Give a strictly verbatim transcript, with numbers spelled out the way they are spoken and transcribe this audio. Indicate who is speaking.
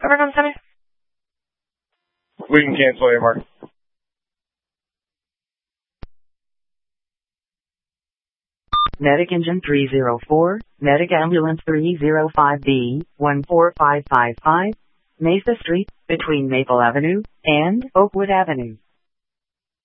Speaker 1: Everyone, Sammy?
Speaker 2: We can cancel A M R.
Speaker 3: Medic Engine three zero four, Medic Ambulance three zero five B, one four five five five, Mesa Street, between Maple Avenue and Oakwood Avenue.